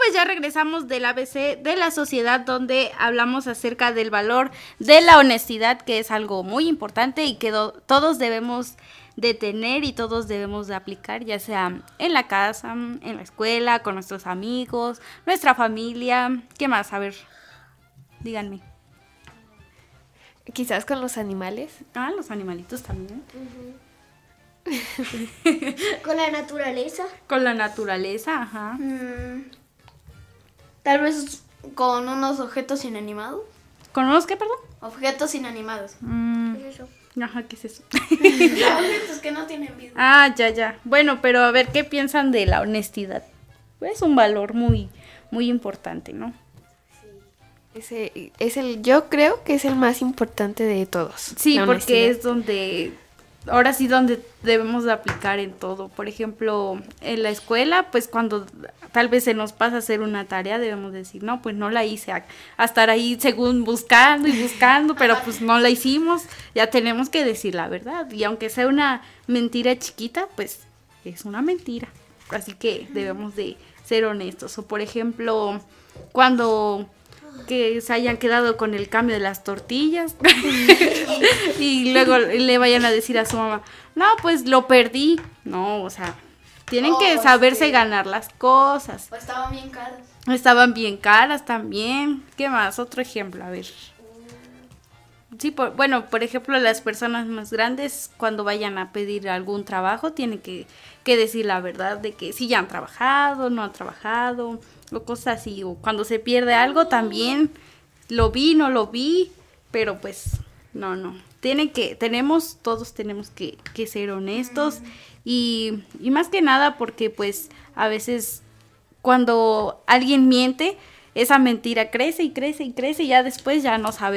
pues ya regresamos del ABC de la sociedad, donde hablamos acerca del valor de la honestidad, que es algo muy importante y que todos debemos de tener y todos debemos de aplicar, ya sea en la casa, en la escuela, con nuestros amigos, nuestra familia. ¿Qué más? A ver, díganme. Quizás con los animales. Ah, los animalitos también. Con la naturaleza. Con la naturaleza, ajá. Tal vez con unos objetos inanimados. ¿Con los qué, perdón? Objetos inanimados. ¿Qué es eso? Ajá, ¿qué es eso? Objetos que no tienen vida. Ah, ya. Bueno, pero a ver, ¿qué piensan de la honestidad? Es un valor muy, muy importante, ¿no? Yo creo que es el más importante de todos. Sí, la porque honestidad. es donde, ahora sí, donde debemos de aplicar en todo. Por ejemplo, en la escuela, pues cuando tal vez se nos pasa a hacer una tarea, debemos decir, no, pues no la hice, a estar ahí según buscando y buscando, pero pues no la hicimos, ya tenemos que decir la verdad. Y aunque sea una mentira chiquita, pues es una mentira. Así que debemos de ser honestos. O por ejemplo, cuando que se hayan quedado con el cambio de las tortillas y luego le vayan a decir a su mamá, no, pues lo perdí. No, o sea, tienen que saberse ganar las cosas. O estaban bien caras. Estaban bien caras también. ¿Qué más? Otro ejemplo, a ver. Sí, bueno, por ejemplo, las personas más grandes, cuando vayan a pedir algún trabajo, tienen que decir la verdad de que si ya han trabajado, no han trabajado, o cosas así. O cuando se pierde algo también, lo vi, no lo vi, pero pues no. Todos tenemos que ser honestos y más que nada porque pues a veces cuando alguien miente, esa mentira crece y crece y crece y ya después ya no sabe